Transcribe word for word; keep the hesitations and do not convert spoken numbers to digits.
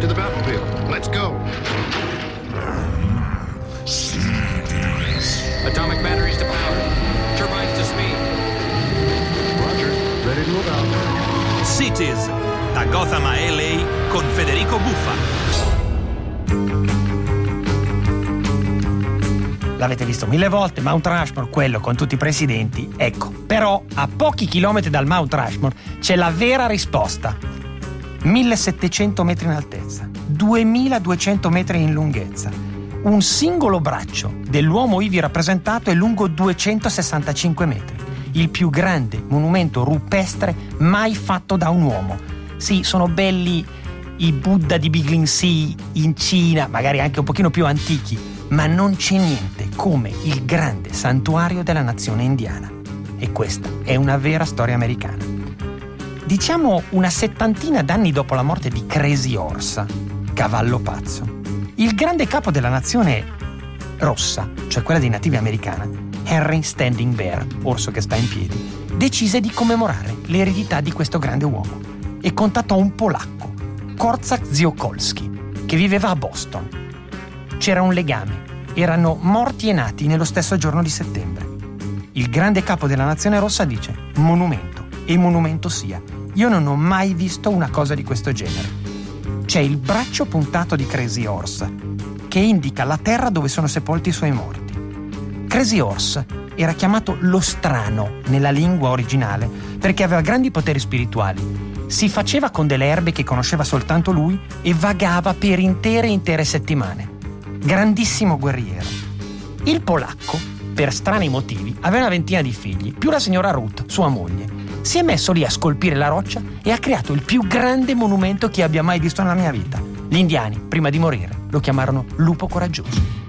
to the Batmobile. Let's go. Atomic batteries to power. Turbines to speed. Roger. Ready to move out. Cities, da Gotham a L A con Federico Buffa. L'avete visto mille volte, Mount Rushmore, quello con tutti i presidenti. Ecco, però a pochi chilometri dal Mount Rushmore c'è la vera risposta. millesettecento metri in altezza, duemiladuecento metri in lunghezza. Un singolo braccio dell'uomo ivi rappresentato è lungo duecentosessantacinque metri. Il più grande monumento rupestre mai fatto da un uomo. Sì, sono belli i Buddha di Biglin-Si in Cina, magari anche un pochino più antichi, ma non c'è niente come il grande santuario della nazione indiana. E questa è una vera storia americana. Diciamo una settantina d'anni dopo la morte di Crazy Horse, cavallo pazzo, il grande capo della nazione rossa, cioè quella dei nativi americana, Henry Standing Bear, orso che sta in piedi, decise di commemorare l'eredità di questo grande uomo e contattò un polacco, Korczak Ziolkowski, che viveva a Boston. C'era un legame, erano morti e nati nello stesso giorno di settembre. Il grande capo della nazione rossa dice: monumento, e monumento sia. Io non ho mai visto una cosa di questo genere. C'è il braccio puntato di Crazy Horse, che indica la terra dove sono sepolti i suoi morti. Crazy Horse era chiamato lo strano nella lingua originale perché aveva grandi poteri spirituali. Si faceva con delle erbe che conosceva soltanto lui e vagava per intere e intere settimane. Grandissimo guerriero. Il polacco, per strani motivi, aveva una ventina di figli, più la signora Ruth, sua moglie. Si è messo lì a scolpire la roccia e ha creato il più grande monumento che abbia mai visto nella mia vita. Gli indiani, prima di morire, lo chiamarono lupo coraggioso.